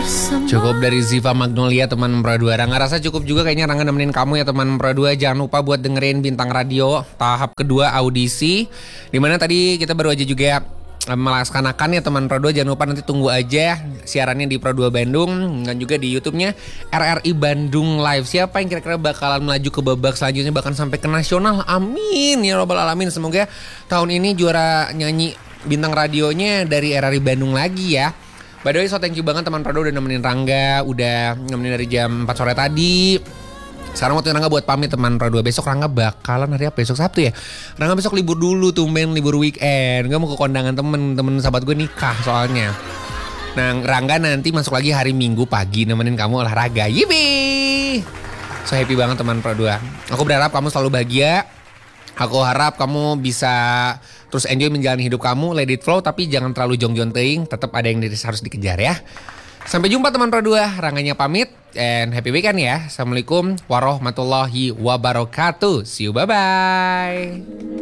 Cukup dari Ziva Magnolia teman Pro 2. Rangga rasa cukup juga kayaknya Rangga nemenin kamu ya teman Pro 2. Jangan lupa buat dengerin Bintang Radio tahap kedua audisi, dimana tadi kita baru aja juga melaksanakan ya teman Pro 2. Jangan lupa nanti tunggu aja siarannya di Pro 2 Bandung dan juga di YouTube-nya RRI Bandung Live. Siapa yang kira-kira bakalan melaju ke babak selanjutnya bahkan sampai ke nasional? Amin ya robbal alamin. Semoga tahun ini juara nyanyi bintang radionya dari RRI Bandung lagi ya. By the way, so thank you banget teman Prado udah nemenin Rangga, udah nemenin dari jam 4 sore tadi. Sekarang waktu Rangga buat pamit teman Prado. Besok Rangga bakalan hari apa? Besok Sabtu ya? Rangga besok libur dulu tuh, libur weekend. Gak mau ke kondangan temen sahabat gue nikah soalnya. Nah, Rangga nanti masuk lagi hari Minggu pagi nemenin kamu olahraga. Yippee! So happy banget teman Prado. Aku berharap kamu selalu bahagia. Aku harap kamu bisa terus enjoy menjalani hidup kamu, let it flow, tapi jangan terlalu jong-jong teing, tetap ada yang harus dikejar ya. Sampai jumpa teman Pro 2, Rangganya pamit, and happy weekend ya. Assalamualaikum warahmatullahi wabarakatuh. See you, bye-bye.